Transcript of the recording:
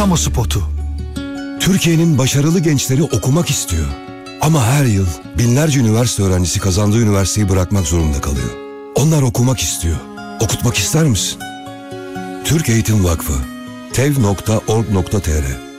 kamu spotu. Türkiye'nin başarılı gençleri okumak istiyor. Ama her yıl binlerce üniversite öğrencisi kazandığı üniversiteyi bırakmak zorunda kalıyor. Onlar okumak istiyor. Okutmak ister misin? Türk Eğitim Vakfı tev.org.tr